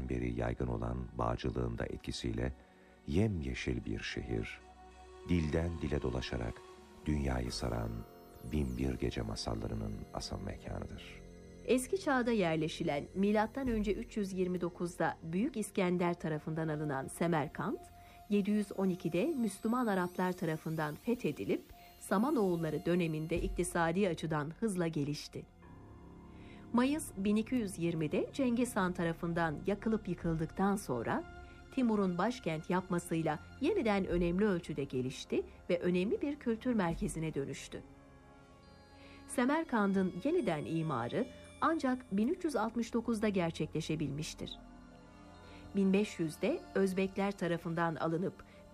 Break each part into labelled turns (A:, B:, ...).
A: çağlardan beri yaygın olan bağcılığın da etkisiyle yemyeşil bir şehir, dilden dile dolaşarak dünyayı saran Binbir Gece masallarının asıl mekanıdır.
B: Eski çağda yerleşilen M.Ö. 329'da Büyük İskender tarafından alınan Semerkant, 712'de Müslüman Araplar tarafından fethedilip Samanoğulları döneminde iktisadi açıdan hızla gelişti. Mayıs 1220'de Cengiz Han tarafından yakılıp yıkıldıktan sonra Timur'un başkent yapmasıyla yeniden önemli ölçüde gelişti ve önemli bir kültür merkezine dönüştü. Semerkant'ın yeniden imarı ancak 1369'da gerçekleşebilmiştir. 1500'de Özbekler tarafından alınıp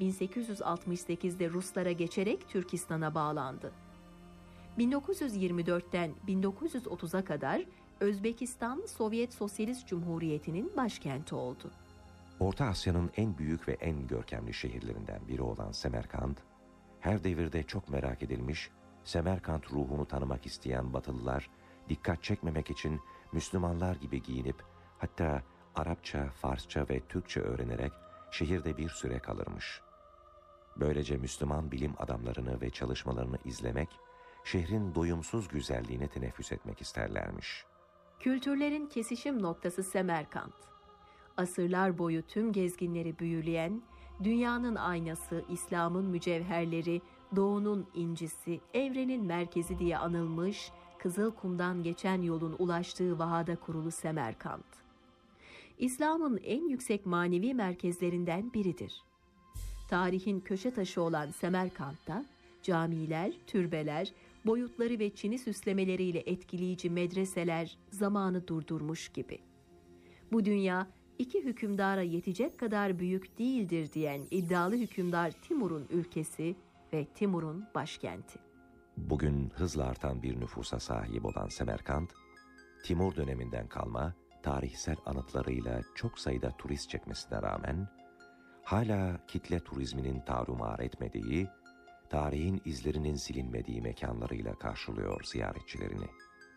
B: 1868'de Ruslara geçerek Türkistan'a bağlandı. 1924'ten 1930'a kadar Özbekistan Sovyet Sosyalist Cumhuriyeti'nin başkenti oldu.
A: Orta Asya'nın en büyük ve en görkemli şehirlerinden biri olan Semerkant, her devirde çok merak edilmiş, Semerkant ruhunu tanımak isteyen Batılılar, dikkat çekmemek için Müslümanlar gibi giyinip, hatta Arapça, Farsça ve Türkçe öğrenerek şehirde bir süre kalırmış. Böylece Müslüman bilim adamlarını ve çalışmalarını izlemek, şehrin doyumsuz güzelliğine teneffüs etmek isterlermiş.
B: Kültürlerin kesişim noktası Semerkant. Asırlar boyu tüm gezginleri büyüleyen, dünyanın aynası, İslam'ın mücevherleri, doğunun incisi, evrenin merkezi diye anılmış, Kızılkum'dan geçen yolun ulaştığı vahada kurulu Semerkant. İslam'ın en yüksek manevi merkezlerinden biridir. Tarihin köşe taşı olan Semerkant'ta, camiler, türbeler, boyutları ve çini süslemeleriyle etkileyici medreseler zamanı durdurmuş gibi. Bu dünya, 2 hükümdara yetecek kadar büyük değildir diyen iddialı hükümdar Timur'un ülkesi ve Timur'un başkenti.
A: Bugün hızla artan bir nüfusa sahip olan Semerkant, Timur döneminden kalma tarihsel anıtlarıyla çok sayıda turist çekmesine rağmen, hala kitle turizminin tarumar etmediği, tarihin izlerinin silinmediği mekanlarıyla karşılıyor ziyaretçilerini.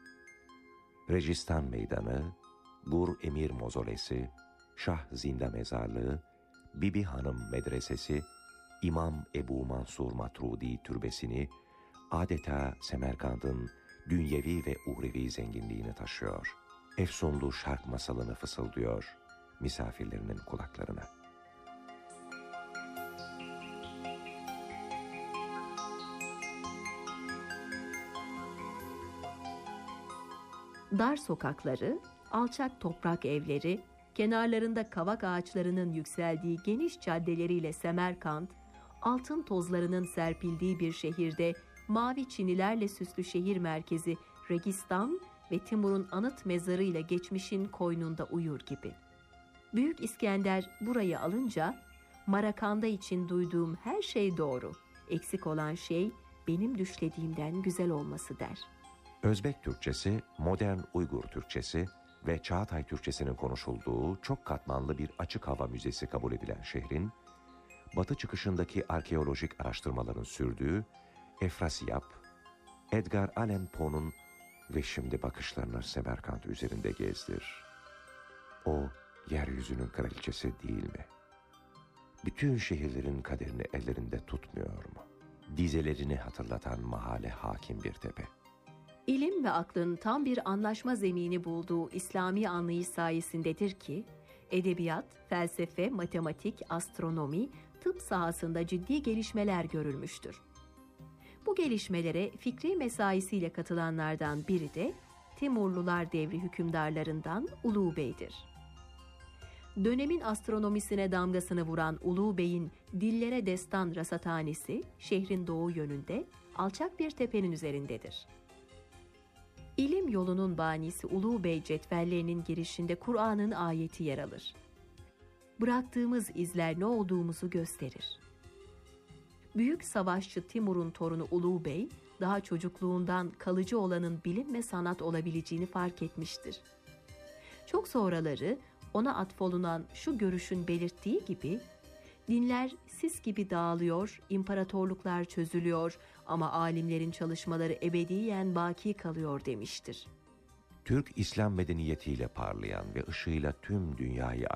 A: Registan Meydanı, Gur Emir Mozolesi, Şah Zinda Mezarlığı, Bibi Hanım Medresesi, İmam Ebu Mansur Matrudi Türbesini, adeta Semerkant'ın dünyevi ve uhrevi zenginliğini taşıyor. Efsunlu şark masalını fısıldıyor misafirlerinin kulaklarına.
B: Dar sokakları, alçak toprak evleri, kenarlarında kavak ağaçlarının yükseldiği geniş caddeleriyle Semerkant, altın tozlarının serpildiği bir şehirde mavi çinilerle süslü şehir merkezi Registan ve Timur'un anıt mezarıyla geçmişin koynunda uyur gibi. Büyük İskender burayı alınca, Marakanda için duyduğum her şey doğru, eksik olan şey benim düşlediğimden güzel olması der.
A: Özbek Türkçesi, modern Uygur Türkçesi ve Çağatay Türkçesinin konuşulduğu çok katmanlı bir açık hava müzesi kabul edilen şehrin, batı çıkışındaki arkeolojik araştırmaların sürdüğü Efrasiyab, Edgar Allan Poe'nun ve şimdi bakışlarını Semerkant üzerinde gezdir. O, yeryüzünün kraliçesi değil mi? Bütün şehirlerin kaderini ellerinde tutmuyor mu? Dizelerini hatırlatan mahalle hakim bir tepe.
B: İlim ve aklın tam bir anlaşma zemini bulduğu İslami anlayış sayesindedir ki, edebiyat, felsefe, matematik, astronomi, tıp sahasında ciddi gelişmeler görülmüştür. Bu gelişmelere fikri mesaisiyle katılanlardan biri de Timurlular devri hükümdarlarından Ulu Bey'dir. Dönemin astronomisine damgasını vuran Ulu Bey'in Dillere Destan rasathanesi şehrin doğu yönünde alçak bir tepenin üzerindedir. İlim yolunun banisi Ulu Bey cetvellerinin girişinde Kur'an'ın ayeti yer alır. Bıraktığımız izler ne olduğumuzu gösterir. Büyük savaşçı Timur'un torunu Ulu Bey, daha çocukluğundan kalıcı olanın bilim ve sanat olabileceğini fark etmiştir. Çok sonraları ona atfolunan şu görüşün belirttiği gibi, dinler sis gibi dağılıyor, imparatorluklar çözülüyor ama alimlerin çalışmaları ebediyen baki kalıyor demiştir.
A: Türk İslam medeniyetiyle parlayan ve ışığıyla tüm dünyayı